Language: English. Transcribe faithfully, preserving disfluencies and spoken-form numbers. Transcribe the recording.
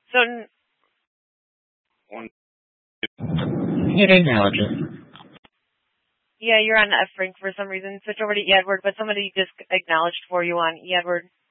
So, n- It acknowledges. yeah, you're on F ring for some reason. Switch over to E Edward, but somebody just acknowledged for you on E Edward.